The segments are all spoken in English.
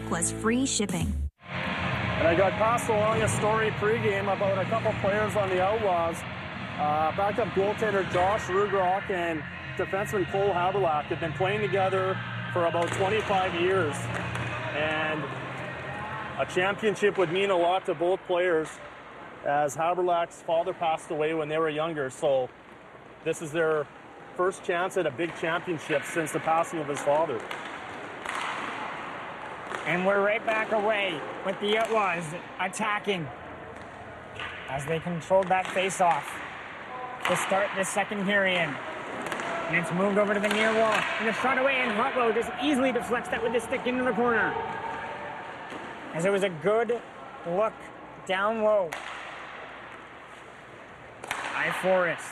was free shipping. And I got passed along a story pregame about a couple players on the Outlaws. Backup goaltender Josh Rugrock and defenseman Cole Haberlack have been playing together for about 25 years. And a championship would mean a lot to both players, as Haberlack's father passed away when they were younger. So this is their first chance at a big championship since the passing of his father. And we're right back away with the Outlaws attacking as they controlled that face-off to start the second period. And it's moved over to the near wall. And a shot away, and Hotwell just easily deflects that with the stick into the corner. As it was a good look down low by Forrest.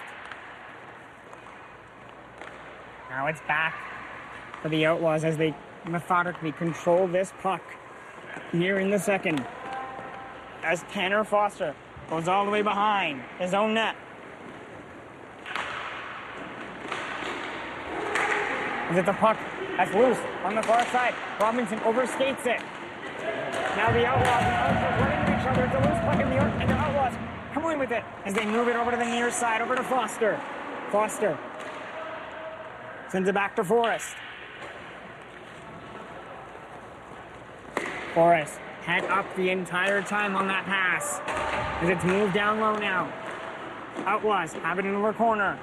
Now it's back for the Outlaws as they methodically control this puck here in the second. As Tanner Foster goes all the way behind his own net. Is it the puck that's loose on the far side? Robinson overskates it. Now the Outlaws and Archer run into each other. It's a loose puck in the arc, and the Outlaws come in with it as they move it over to the near side, over to Foster. Foster sends it back to Forrest. Forrest head up the entire time on that pass as it's moved down low now. Outlaws have it in the corner.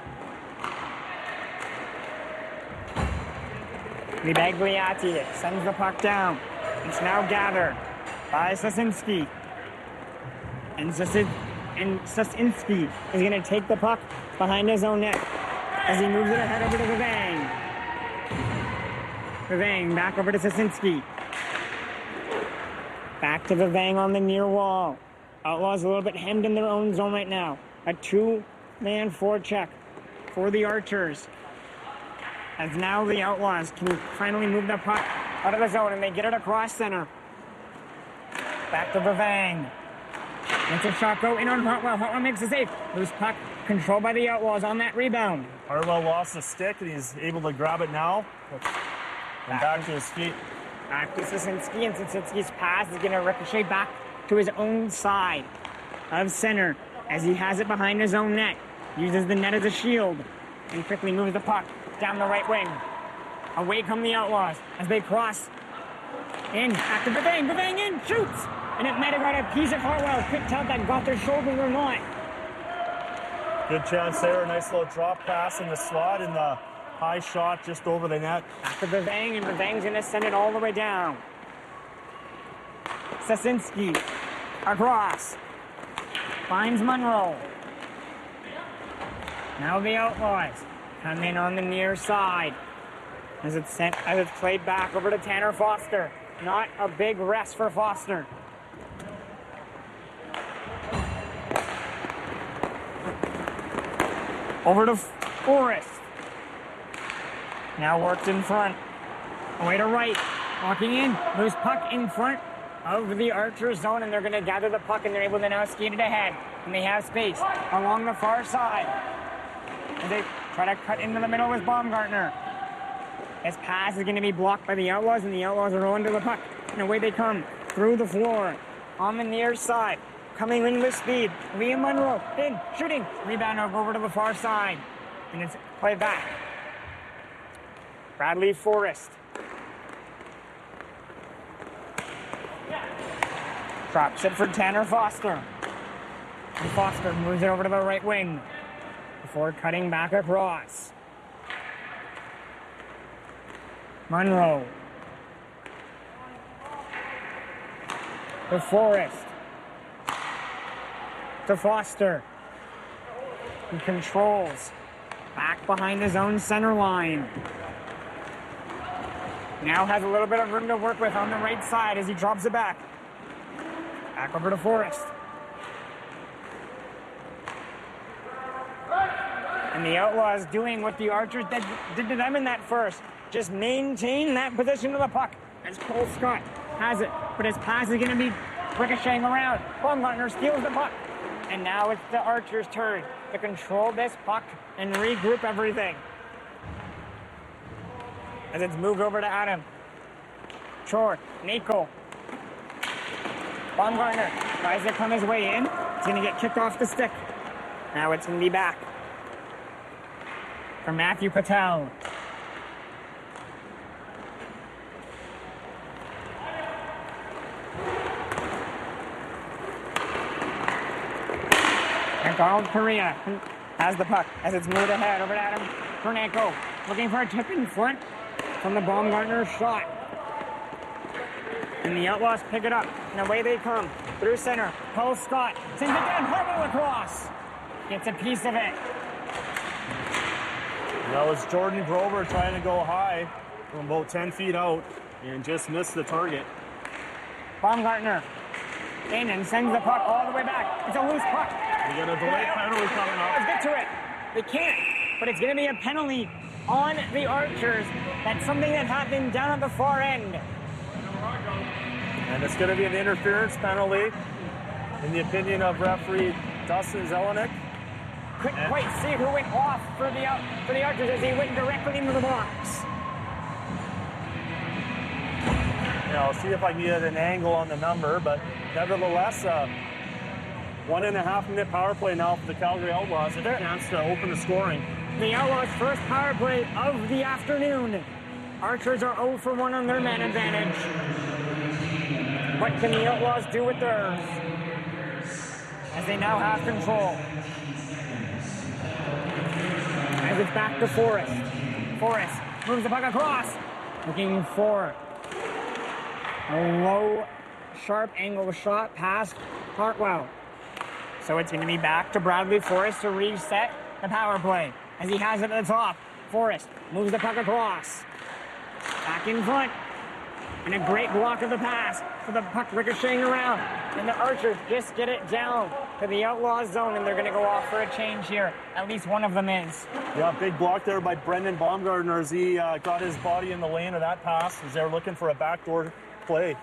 Libagliati sends the puck down. It's now gathered by Sasinski. And Sasinski is going to take the puck behind his own net as he moves it ahead over to Vivang. Vivang back over to Sasinski. Back to Vivang on the near wall. Outlaws a little bit hemmed in their own zone right now. A two-man forecheck for the Archers. As now the Outlaws can finally move the puck out of the zone and they get it across center. Back to Vivang. It's a shot go in on Hartwell. Hartwell makes the save. Loose puck controlled by the Outlaws on that rebound. Hartwell lost the stick and he's able to grab it now. And back to his feet. Back to Sasinski, and Sasinski's pass is going to ricochet back to his own side of center as he has it behind his own net. Uses the net as a shield and quickly moves the puck down the right wing. Away come the Outlaws as they cross in. Back to Vivang. Vivang in, shoots! And it might have got a piece of Hartwell. Quick tug that got their shoulder or not. Good chance there. A nice little drop pass in the slot and the high shot just over the net. Back to Vivang, and Vivang's going to send it all the way down. Sasinski across. Finds Monroe. Now the Outlaws come in on the near side as it's played back over to Tanner Foster. Not a big rest for Foster. Over to Forrest. Now worked in front. Away to right. Walking in. Loose puck in front of the Archer zone, and they're going to gather the puck, and they're able to now skate it ahead. And they have space along the far side. And they try to cut into the middle with Baumgartner. His pass is going to be blocked by the Outlaws, and the Outlaws are rolling to the puck. And away they come through the floor on the near side. Coming in with speed. Liam Monroe in, shooting. Rebound over to the far side. And it's played back. Bradley Forrest. Drops it for Tanner Foster. And Foster moves it over to the right wing before cutting back across. Monroe. To Forrest. To Foster. He controls. Back behind his own center line. Now has a little bit of room to work with on the right side as he drops it back. Back over to Forrest. And the Outlaws doing what the Archers did to them in that first. Just maintain that position of the puck as Cole Scott has it. But his pass is going to be ricocheting around. Baumgartner steals the puck. And now it's the Archers' turn to control this puck and regroup everything. As it's moved over to Adam. Chor, Nako. Baumgartner tries to come his way in. It's going to get kicked off the stick. Now it's going to be back for Matthew Patel. And Donald Correa has the puck as it's moved ahead over to Adam Kornenko. Looking for a tip in front from the Baumgartner shot. And the Outlaws pick it up, and away they come. Through center, Paul Scott sends it down, Hartwell across. Gets a piece of it. That was Jordan Grover trying to go high from about 10 feet out and just missed the target. Baumgartner in and sends the puck all the way back. It's a loose puck. We got a delayed penalty coming up. Let's get to it. They can't, but it's going to be a penalty on the Archers. That's something that happened down at the far end. And it's going to be an interference penalty, in the opinion of referee Dustin Zelenik. Couldn't quite see who went off for the Archers as he went directly into the box. Yeah, I'll see if I can get an angle on the number, but nevertheless, 1.5 minute power play now for the Calgary Outlaws. A chance to open the scoring. The Outlaws' first power play of the afternoon. Archers are 0 for 1 on their man advantage. What can the Outlaws do with theirs? As they now have control. As it's back to Forrest. Forrest moves the puck across. Looking for a low, sharp angle shot past Hartwell. So it's going to be back to Bradley Forrest to reset the power play. As he has it at the top. Forrest moves the puck across. Back in front. And a great block of the pass for the puck ricocheting around. And the Archers just get it down to the Outlaw zone, and they're going to go off for a change here. At least one of them is. Yeah, big block there by Brendan Baumgartner as he got his body in the lane of that pass as they're looking for a backdoor play.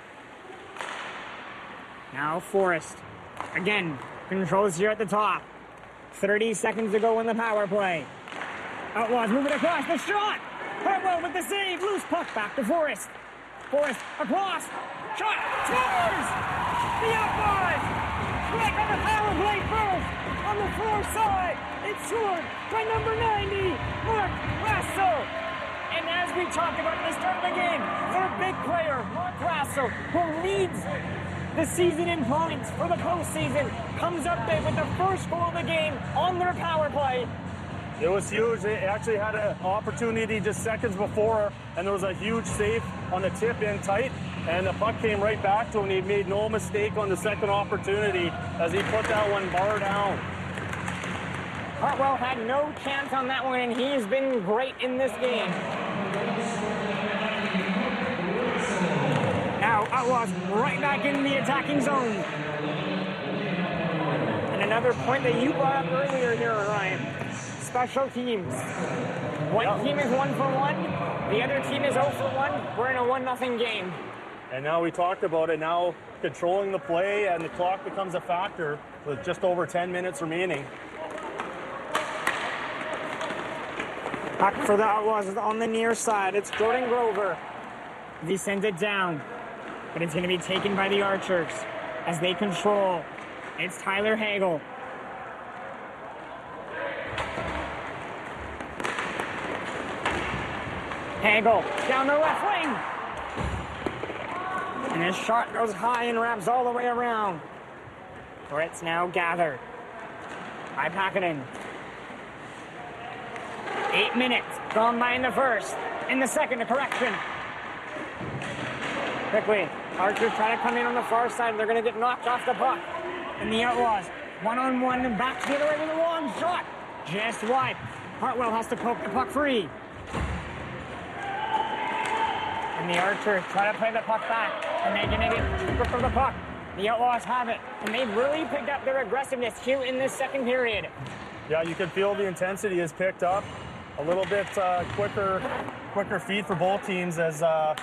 Now Forrest. Again, controls here at the top. 30 seconds to go in the power play. Outlaws moving across the shot. Hartwell with the save. Loose puck back to Forrest. Forrest across. Shot. Scores! The Outlaws strike on the power play first. On the far side. It's scored by number 90, Mark Rasso. And as we talked about at the start of the game, their big player, Mark Rasso, who leads the season in points for the postseason, comes up big with the first goal of the game on their power play. It was huge. They actually had an opportunity just seconds before, and there was a huge save on the tip in tight, and the puck came right back to him. He made no mistake on the second opportunity as he put that one bar down. Hartwell had no chance on that one, and he's been great in this game. Now Outlaws right back in the attacking zone. And another point that you brought up earlier here, Ryan. Special teams. One team is 1 for 1. The other team is 0 for 1. We're in a 1-0 game. And now we talked about it. Now controlling the play, and the clock becomes a factor with just over 10 minutes remaining. Puck for the Outlaws is on the near side. It's Jordan Grover. He sends it down. But it's going to be taken by the Archers as they control. It's Tyler Hagel. Hagel down the left wing. And his shot goes high and wraps all the way around. Where it's now gathered by Packardin. 8 minutes gone by in the first. In the second, a correction. Quickly, Archers try to come in on the far side. They're going to get knocked off the puck. And the Outlaws, one-on-one, and back to the other way with a long shot. Just wide. Hartwell has to poke the puck free. And the Archers try to play the puck back. And they're going to get grip of the puck. The Outlaws have it. And they've really picked up their aggressiveness here in this second period. Yeah, you can feel the intensity has picked up. A little bit quicker feed for both teams as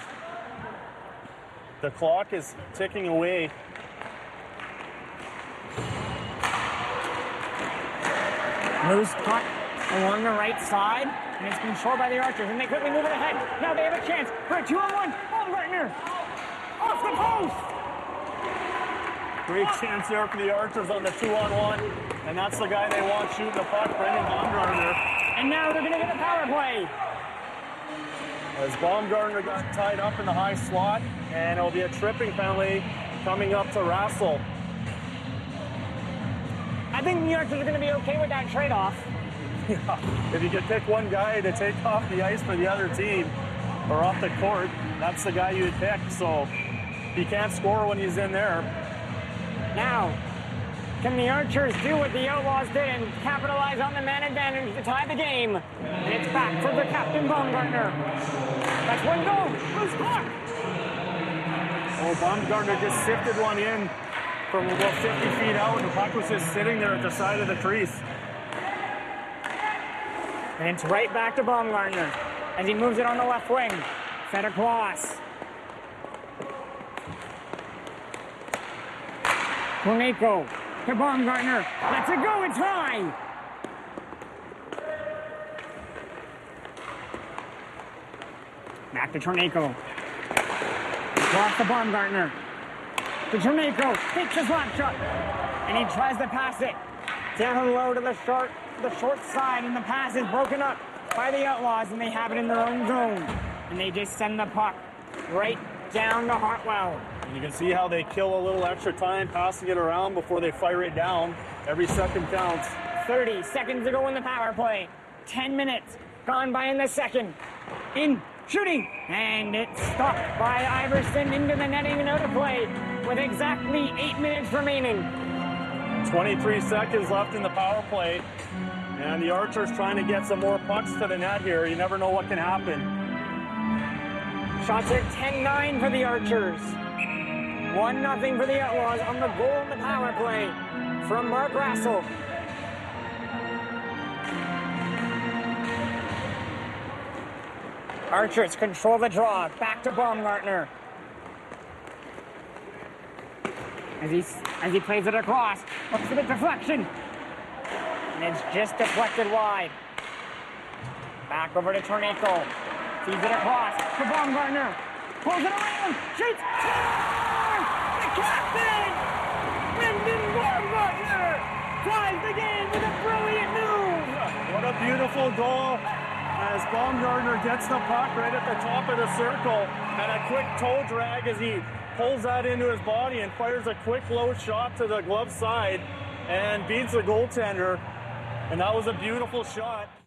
the clock is ticking away. Loose puck along the right side. and it's controlled by the Archers, and they quickly move it ahead. Now they have a chance for a 2-on-1. Baumgartner off the post. Great chance there for the Archers on the 2-on-1, and that's the guy they want shooting the puck, Brendan Baumgartner. And now they're going to get a power play. As Baumgartner got tied up in the high slot, and it'll be a tripping penalty coming up to Rassel. I think the Archers are going to be okay with that trade-off. Yeah. If you could pick one guy to take off the ice for the other team or off the court, that's the guy you'd pick. So he can't score when he's in there. Now, can the Archers do what the Outlaws did and capitalize on the man advantage to tie the game? And it's back for the captain, Baumgartner. That's one goal. Loose puck. Oh, Baumgartner just sifted one in from about 50 feet out, and the puck was just sitting there at the side of the crease. And it's right back to Baumgartner as he moves it on the left wing. Fed across. Torneko to Baumgartner. Let's it go. It's high. Back to Torneko. Across to Baumgartner. To Torneko. Takes his slap shot. And he tries to pass it down low to the short side, and the pass is broken up by the Outlaws, and they have it in their own zone. And they just send the puck right down to Hartwell. And you can see how they kill a little extra time passing it around before they fire it down. Every second counts. 30 seconds to go in the power play. 10 minutes gone by in the second. In shooting, and it's stopped by Iverson into the netting and out of play with exactly 8 minutes remaining. 23 seconds left in the power play, and the Archers trying to get some more pucks to the net here. You never know what can happen. Shots are 10-9 for the Archers. 1-0 for the Outlaws on the goal in the power play from Mark Rassel. Archers control the draw. Back to Baumgartner. As he plays it across. Looks for the deflection. And it's just deflected wide. Back over to Torneko. Feeds it across to Baumgartner. Pulls it around. Shoots. Score! The captain! Brendan Baumgartner ties the game with a brilliant move. What a beautiful goal. As Baumgartner gets the puck right at the top of the circle, and a quick toe drag as he pulls that into his body and fires a quick low shot to the glove side and beats the goaltender. And that was a beautiful shot.